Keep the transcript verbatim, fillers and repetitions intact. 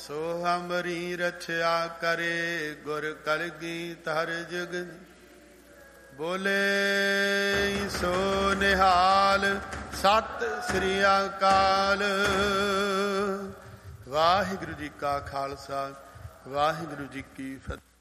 ਸੋ ਹਮਰੀ ਰਛਿਆ ਕਰੇ ਗੁਰ ਕਲਗੀਤ ਹਰ ਜੁਗ। ਬੋਲੇ ਸੋ ਨਿਹਾਲ ਸਤਿ ਸ੍ਰੀ ਅਕਾਲ। ਵਾਹਿਗੁਰੂ ਜੀ ਕਾ ਖਾਲਸਾ ਵਾਹਿਗੁਰੂ ਜੀ ਕੀ ਫਤਿਹ।